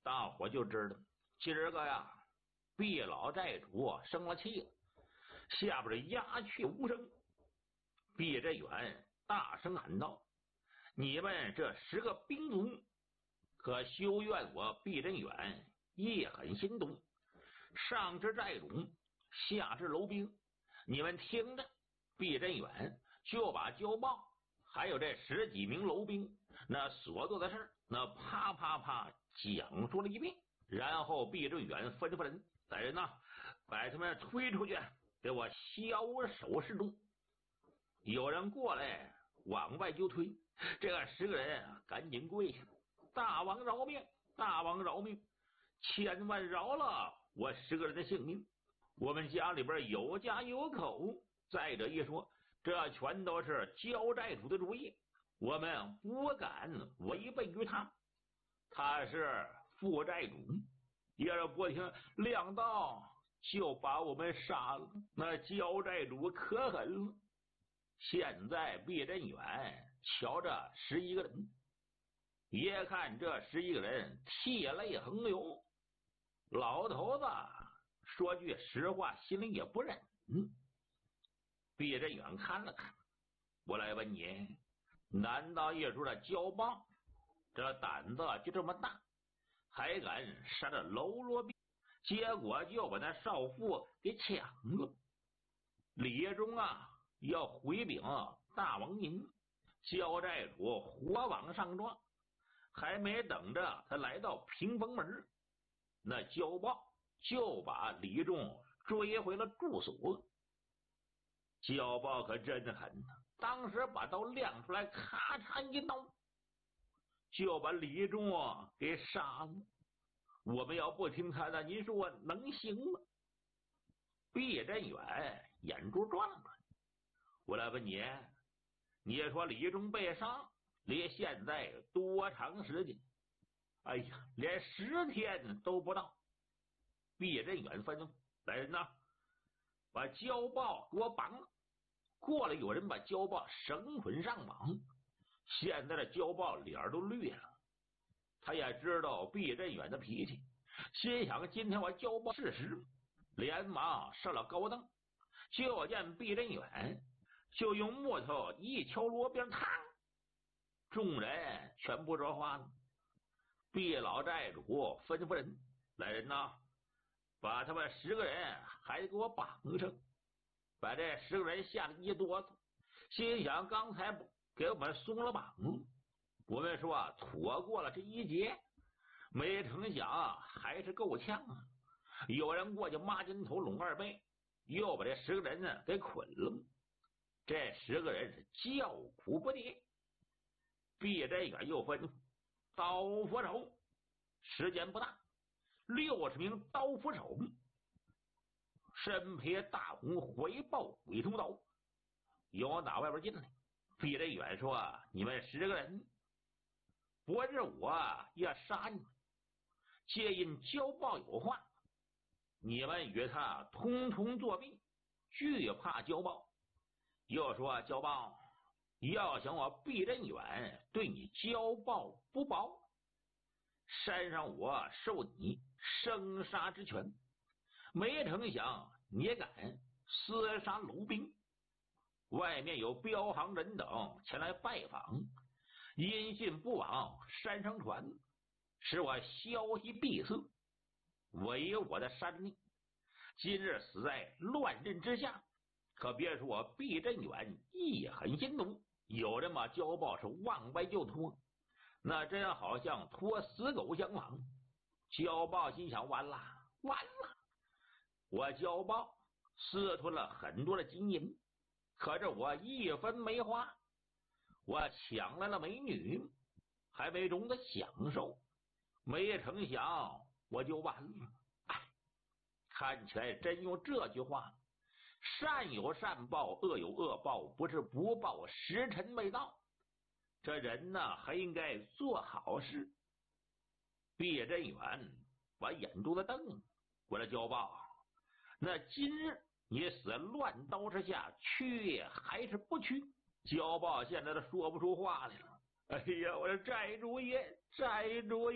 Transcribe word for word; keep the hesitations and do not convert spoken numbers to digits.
大伙就知道今儿个呀，毕老寨主生了气了，下边的鸦雀无声。毕振远大声喊道：“你们这十个兵卒，可休怨我毕振远夜狠心毒，上至寨主，下至楼兵，你们听着，毕振远就把交报还有这十几名楼兵那所做的事那啪啪啪讲述了一遍。然后毕振远吩咐人：来人呐，把他们推出去，给我枭首示众。有人过来往外就推，这个十个人啊，赶紧跪下：大王饶命，大王饶命，千万饶了我十个人的性命，我们家里边有家有口。再者一说，这全都是焦寨主的主意，我们不敢违背于他，他是副寨主，要是不听亮道就把我们杀了。那焦寨主可狠了。现在毕振远瞧着十一个人，也看这十一个人涕泪横流，老头子说句实话，心里也不忍。毕振远看了看，我来问你，难道一说这交棒这胆子就这么大，还敢杀这喽啰兵，结果就把那少妇给抢了？李忠啊，要回禀大王您，焦寨主火往上撞，还没等着他来到屏风门，那焦豹就把李忠追回了住所。焦豹可真狠，当时把刀亮出来，咔嚓一刀就把李忠给杀了。我们要不听他的，您说能行吗？毕振远眼珠转了转，我来问你，你说李忠被杀离现在多长时间？哎呀，连十天都不到。毕振远吩咐：来人呐，把焦豹给我绑了。过来有人把焦豹绳捆上网，现在的焦豹脸都绿了，他也知道毕振远的脾气，心想今天我焦豹事实，连忙上了高凳，就见毕振远就用木头一敲锣边，嘡，众人全不说话了。毕老寨主吩咐人：来人呐，把他们十个人还给我绑上。把这十个人吓得一哆嗦，心想刚才给我们松了绑，我们说躲过了这一劫，没成想还是够呛啊！有人过去抹肩头拢二背，又把这十个人呢给捆了。这十个人是叫苦不迭。毕振远又吩咐刀斧手，时间不大，六十名刀斧手身披大红回报鬼头刀，由打外边进来。毕振远说：你们十个人，不是我要杀你们，皆因交报有话，你们与他通通作弊，惧怕交报。又说交报要想我毕振远对你交报不薄，山上我授你生杀之权，没成想你也敢厮杀卢兵，外面有镖行人等前来拜访，音信不往山上传，使我消息闭塞，违我的山命，今日死在乱阵之下，可别说我毕振远一狠心毒，有人把交报是往外就拖，那真好像拖死狗相往。交报心想完了完了，我交报私吞了很多的金银，可是我一分没花，我抢来了美女，还没容得享受，没成想我就完了。哎，看起来真用这句话，善有善报，恶有恶报，不是不报，时辰未到。这人呢，还应该做好事。毕振远把眼珠子瞪了，我来交报，那今日你死乱刀之下，去还是不去？交报现在都说不出话来了。哎呀，我的寨主爷，寨主爷。